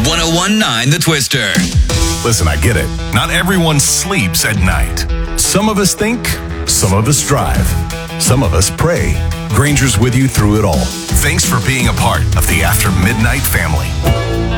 1019 The Twister. Listen, I get it. Not everyone sleeps at night. Some of us think, some of us drive, some of us pray. Granger's with you through it all. Thanks for being a part of the After Midnight family.